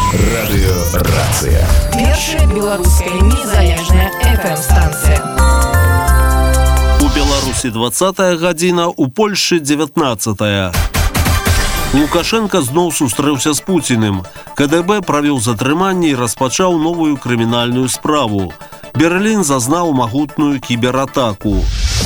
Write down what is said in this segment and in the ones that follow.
Радыёрацыя. Першая беларуская незалежная FM-станцыя. У Беларусі 20-я гадзіна, у Польшчы 19-я. Лукашенко зноў сустрэўся з Пуціным. КДБ правёў затрыманне і распачаў новую крымінальную справу. Берлін зазнаў магутную кібератаку.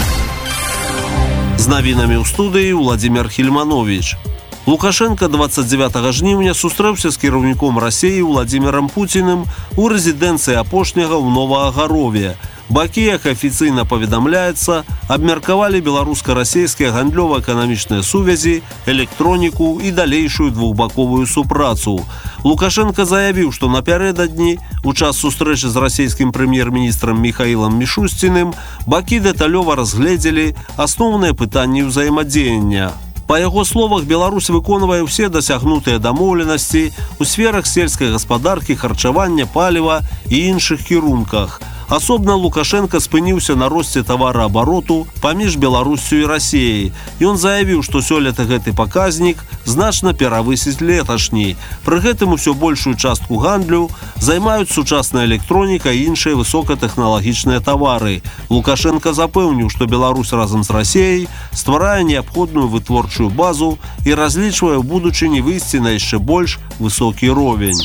З навінамі ў студыі Владимир Хельманович. Лукашенко 29 жніўня сустрэўся з кіраўніком Расіі Владимиром Пуціным у рэзідэнцыі апошняга ў Новаагарове. Бакі, як афіцыйна паведамляецца, абмеркавалі беларуска-расійскія гандлёва-эканамічныя сувязі, электроніку і далейшую двухбаковую супрацу. Лукашенко заявіў, што напярэдадні, у час сустрэчы з расійскім прэм'ер-міністрам Михаилом Мишустиным, бакі дэталёва разгледзелі асноўныя пытанні ўзаемадзеяння. Па яго словах, Беларусь выконвае ўсе дасягнутыя дамоўленасці ў сферах сельскай гаспадаркі, харчавання, паліва і іншых кірунках. Асобна Лукашенко спыніўся на росце тавараабароту паміж Беларуссю і Расіяй. Ён заявіў, што сёлета гэты паказнік значна перавысіць леташні. Пры гэтым усё большую частку гандлю займаюць сучасная электроніка і іншыя высокатэхналагічныя тавары. Лукашенко запэўніў, што Беларусь разам з Расіяй стварае неабходную вытворчую базу і разлічвае ў будучыні выйсці на яшчэ больш высокі ровень.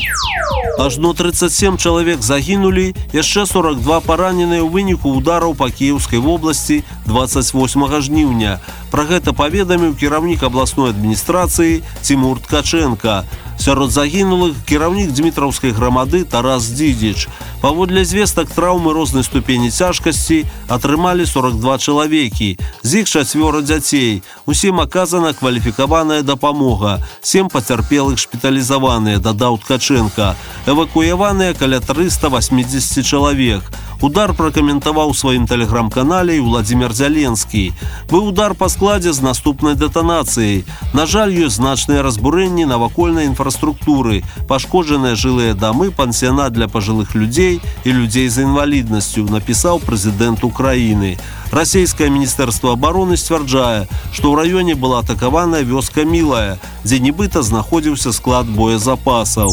Ажно 37 чалавек загінулі, яшчэ 42 параненыя ў выніку удараў па Кіеўскай вобласці 28 жніўня. Пра гэта паведаміў кіраўнік абласной адміністрацыі Тимур Ткаченко. Сярод загінулых кіраўнік Дмітраўскай грамады Тарас Дзідзіч. Паводле звестак, траўмы рознай ступені цяжкасці атрымалі 42 чалавекі. З іх 4 дзяцей. Усім аказана кваліфікаваная дапамога. 7 пацярпелых шпіталізаваныя, дадаў Ткаченко. Эвакуяваныя каля 380 чалавек. Удар пракаментаваў у сваім тэлеграм-канале і Владимир Зяленскі. Быў удар па складзе з наступнай дэтанацыяй. На жаль, ёсць значныя разбурэнні навакольнай інфраструктуры, пашкоджаныя жылыя дамы, пансіянат для пажылых людзей і людзей з інваліднасцю, напісаў прэзідэнт Украіны. Расійскае міністэрства абароны сцвярджае, што ў раёне была атакаваная вёска Мілая, дзе нібыта знаходзіўся склад боезапасаў.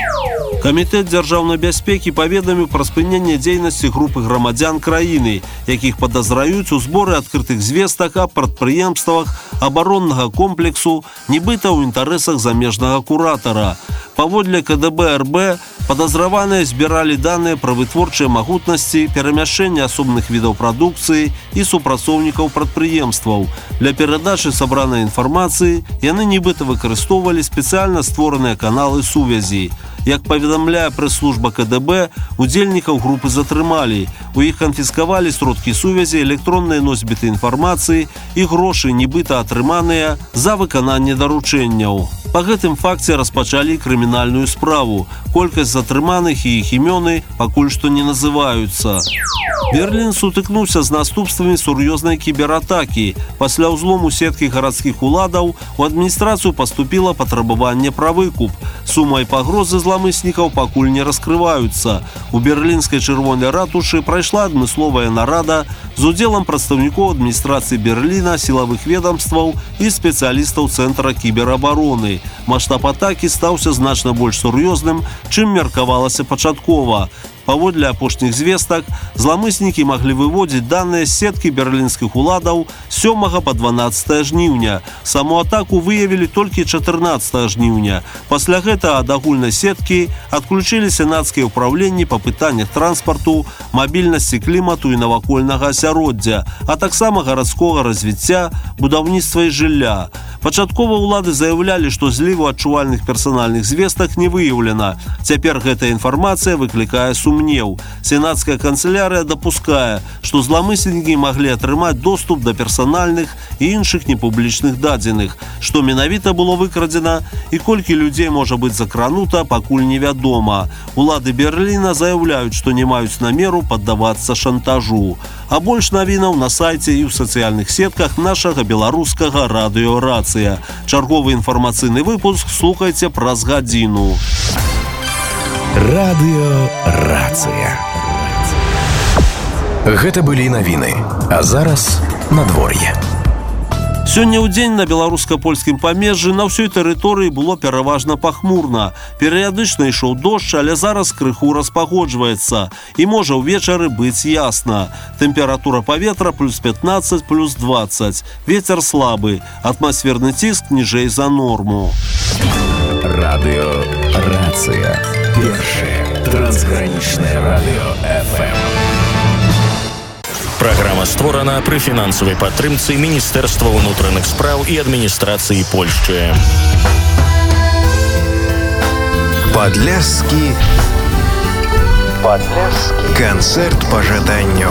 Камітэт дзяржаўнай бяспекі паведаміў пра спыненне дзейнасці групы грамадзян краіны, якіх падазраюць у зборы адкрытых звестак аб прадпрыемствах абароннага комплексу, нібыта ў інтарэсах замежнага куратара. Паводле КДБ РБ падазраваныя збіралі даныя пра вытворчыя магутнасці, перамяшчэнне асобных відаў прадукцыі і супрацоўнікаў прадпрыемстваў. Для перадачы сабранай інфармацыі яны нібыта выкарыстоўвалі спецыяльна створаныя каналы сувязі. Як паведамляе прэс-служба КДБ, удзельнікаў групы затрымалі. У іх канфіскавалі сродкі сувязі, электронныя носьбіты інфармацыі і грошы, нібыта атрыманыя за выкананне даручэнняў. Па гэтым факце распачалі крымінальную справу. Колькасць затрыманых і іх імёны пакуль што не называюцца. Берлін сутыкнуўся з наступствамі сур'ёзнай кібератакі. Пасля ўзлому сеткі гарадскіх уладаў у адміністрацыю паступіла патрабаванне пра выкуп. Сума і пагрозы зламыснікаў пакуль не раскрываюцца. У берлінскай чырвонай ратушы прайшла адмысловая нарада з удзелам прадстаўнікоў адміністрацыі Берліна, сілавых ведамстваў і спецыялістаў цэнтра кіберабароны. Маштаб атакі стаўся значна больш сур'ёзным, чым меркавалася пачаткова. Паводле апошніх звестак, зламыснікі маглі выводзіць даныя з сеткі берлінскіх уладаў з 7 па 12 жніўня. Саму атаку выявілі толькі 14 жніўня. Пасля гэтага ад агульнай сеткі адключылі сенацкія ўпраўленні па пытаннях транспарту, мабільнасці клімату і навакольнага асяроддзя, а таксама гарадскога развіцця, будаўніцтва і жылля. Пачаткова ўлады заяўлялі, што зліву адчувальных персанальных звестак не выяўлена. Цяпер гэтая інфармацыя выклікае сумнеў. Сенацкая канцылярыя дапускае, што зламыснікі маглі атрымаць доступ да персанальных і іншых непублічных дадзеных. Што менавіта было выкрадзена і колькі людзей можа быць закранута, пакуль невядома. Улады Берліна заяўляюць, што не маюць намеру паддавацца шантажу. А больш навінаў на сайце і ў сацыяльных сетках нашага беларускага радыёрацыя. Чарговы інфармацыйны выпуск слухайце праз гадзіну. Радыёрацыя. Гэта былі навіны, а зараз надвор'е. Сёння ў дзень на беларуска-польскім памежжы на ўсёй тэрыторыі было пераважна пахмурна. Перыядычна ішоў дождж, але зараз крыху распагоджваецца. І можа ўвечары быць ясна. Тэмпература паветра плюс 15, плюс 20. Вецер слабы. Атмасферны ціск ніжэй за норму. Радыё «Рацыя». Першае трансгранічнае радыё FM. Праграма створана пры фінансавай падтрымцы Міністэрства ўнутраных спраў і адміністрацыі Польшчы. Падляшскі канцэрт пажаданняў.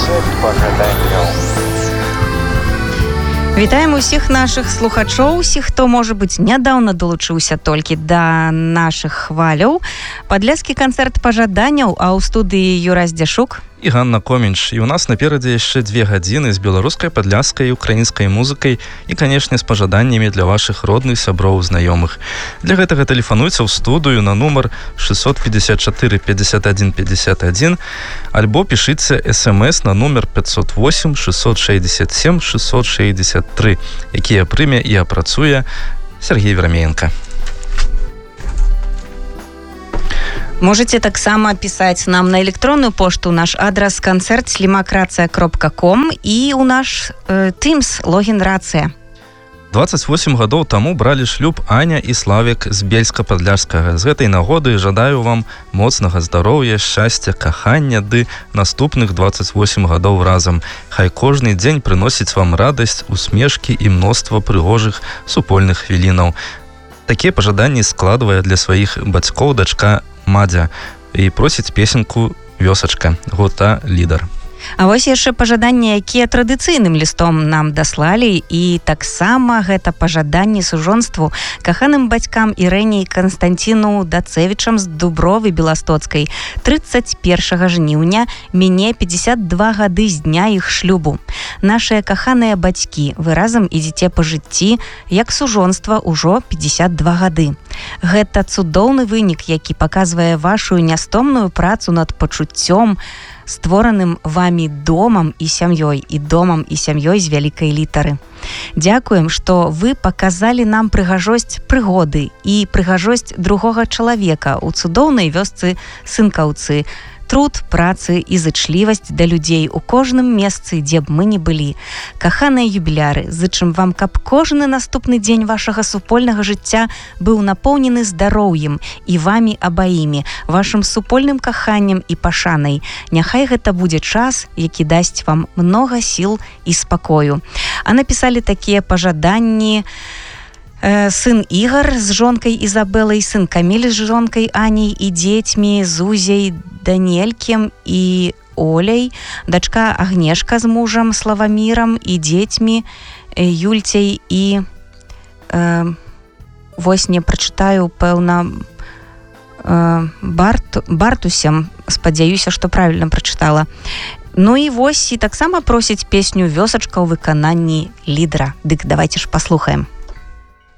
Вітаем усіх нашых слухачоў, усіх, хто, можа быць, нядаўна далучыўся толькі да нашых хваляў. Падляшскі канцэрт пажаданняў, а ў студыі Юрась Дзяшук і Ганна Комінч. І у нас наперадзе яшчэ 2 гадзіны з беларускай, падляшскай і украінскай музыкай і, канешне, з пажаданнямі для вашых родных, сяброў, знаёмых. Для гэтага тэлефануйце ў студыю на нумар 654 51 51 альбо пішыце смс на нумар 508 667 663, якія прыме і апрацуе Сергей Верамеенко. Можете таксама пісаць нам на электронную пошту, наш адрас концерт@racыя.com і ў наш Teams логін «Рацыя». 28 гадоў таму бралі шлюб Аня і Славік з Бельска-Падляшскага. З гэтай нагоды жадаю вам моцнага здароўя, шчасця, кахання ды наступных 28 гадоў разам. Хай кожны дзень прыносіць вам радасць, усмешкі і мноства прыгожых супольных хвілінаў. Такія пажаданні складвае для сваіх бацькоў дачка Мадзя і просіць песенку «Вёсачка» гурта «Лідар». А вось яшчэ пажаданні, якія традыцыйным лістом нам даслалі, і таксама гэта пажаданні сужонству каханым бацькам Ірэне і Канстанціну Дацэвічам з Дубровы Беластоцкай. 31 жніўня міне 52 гады з дня іх шлюбу. Нашыя каханыя бацькі, вы разам ідзіце па жыцці, як сужонства ўжо 52 гады. Гэта цудоўны вынік, які паказвае вашу нястомную працу над пачуццём, створаным вамі домам і сям'ёй, і домам і сям'ёй з вялікай літары. Дзякуем, што вы паказалі нам прыгажосць прыгоды і прыгажосць другога чалавека ў цудоўнай вёсцы Сынкаўцы. Труд, працы і зычлівасць да людзей у кожным месцы, дзе б мы не былі. Каханыя юбіляры, зычым вам, каб кожны наступны дзень вашага супольнага жыцця быў напоўнены здароўем і вамі абаімі, вашым супольным каханнем і пашанай. Няхай гэта будзе час, які дасць вам многа сіл і спакою. А напісалі такія пажаданні сын Ігар з жонкай Ізабелай, сын Каміль з жонкай Аняй і дзецьмі Зузяй, Даниэлькем і Оляй, дачка Агнешка з мужам Славамірам і дзецьмі Юльцяй і вось не прачытаю, пэўна, Бартусем, спадзяюся, што правільна прачытала. Ну і вось і таксама просіць песню «Вёсачка» ў выкананні Лідара. Дык давайте ж паслухаем.